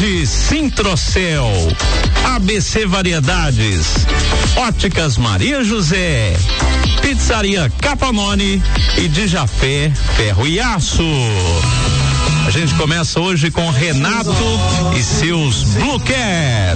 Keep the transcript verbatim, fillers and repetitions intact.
de Sintrocel, A B C Variedades, Óticas Maria José, Pizzaria Capamone e Dijafé Ferro e Aço. A gente começa hoje com Renato e seus Blue Cat.